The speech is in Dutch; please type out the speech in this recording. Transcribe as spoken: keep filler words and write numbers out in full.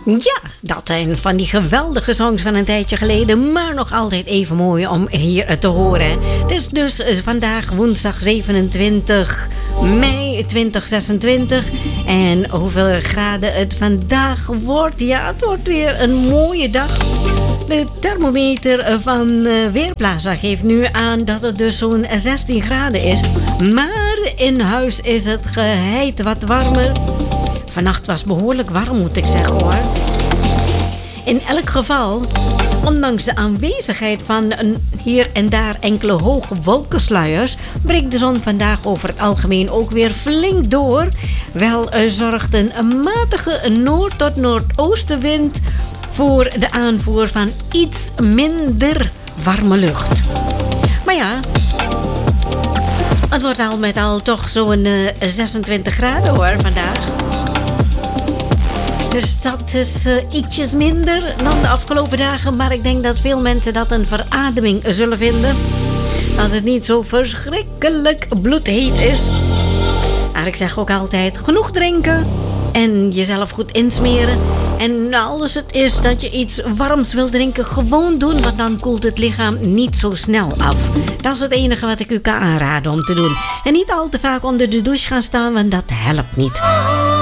Ja, dat zijn van die geweldige songs van een tijdje geleden, maar nog altijd even mooi om hier te horen. Het is dus vandaag woensdag zevenentwintig mei tweeduizend zesentwintig. En hoeveel graden het vandaag wordt? Ja, het wordt weer een mooie dag. De thermometer van uh, Weerplaza geeft nu aan dat het dus zo'n zestien graden is. Maar in huis is het geheid wat warmer. Vannacht was behoorlijk warm, moet ik zeggen hoor. In elk geval, ondanks de aanwezigheid van een hier en daar enkele hoge wolkensluiers, breekt de zon vandaag over het algemeen ook weer flink door. Wel uh, zorgt een matige noord- tot noordoostenwind voor de aanvoer van iets minder warme lucht. Maar ja, het wordt al met al toch zo'n uh, zesentwintig graden hoor vandaag. Dus dat is uh, ietsjes minder dan de afgelopen dagen. Maar ik denk dat veel mensen dat een verademing zullen vinden. Dat het niet zo verschrikkelijk bloedheet is. Maar ik zeg ook altijd, genoeg drinken. En jezelf goed insmeren. En als het is dat je iets warms wil drinken, gewoon doen. Want dan koelt het lichaam niet zo snel af. Dat is het enige wat ik u kan aanraden om te doen. En niet al te vaak onder de douche gaan staan, want dat helpt niet.